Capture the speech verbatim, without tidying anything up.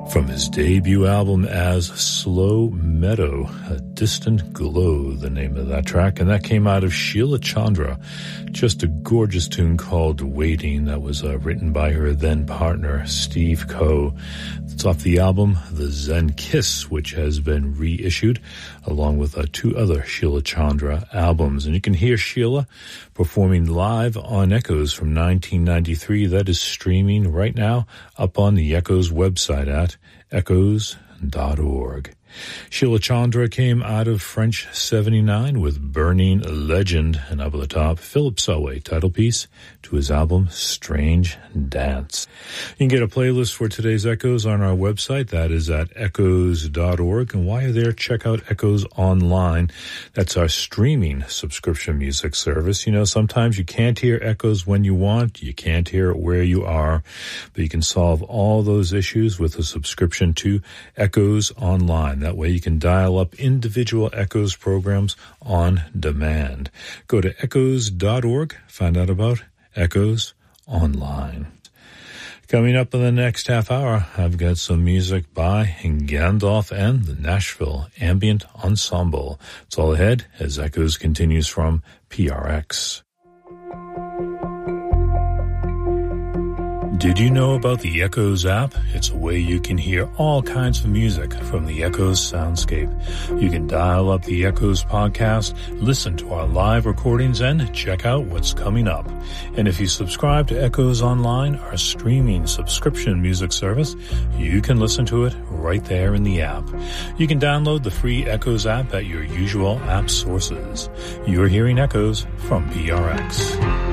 From his debut album as Slow Meadow, A Distant Glow, the name of that track, and that came out of Sheila Chandra. Just a gorgeous tune called Waiting that was uh, written by her then partner, Steve Coe. It's off the album The Zen Kiss, which has been reissued along with uh, two other Sheila Chandra albums. And you can hear Sheila performing live on Echoes from nineteen ninety-three. That is streaming right now up on the Echoes website at echoes dot org. Sheila Chandra came out of French seventy-nine with Burning Legend, and up at the top, Philip Selway, title piece to his album Strange Dance. You can get a playlist for today's Echoes on our website. That is at echoes dot org. And while you're there, check out Echoes Online. That's our streaming subscription music service. You know, sometimes you can't hear Echoes when you want. You can't hear it where you are. But you can solve all those issues with a subscription to Echoes Online. That way you can dial up individual Echoes programs on demand. Go to echoes dot org, find out about Echoes Online. Coming up in the next half hour, I've got some music by Gandalf and the Nashville Ambient Ensemble. It's all ahead as Echoes continues from P R X. Did you know about the Echoes app? It's a way you can hear all kinds of music from the Echoes soundscape. You can dial up the Echoes podcast, listen to our live recordings, and check out what's coming up. And if you subscribe to Echoes Online, our streaming subscription music service, you can listen to it right there in the app. You can download the free Echoes app at your usual app sources. You're hearing Echoes from P R X.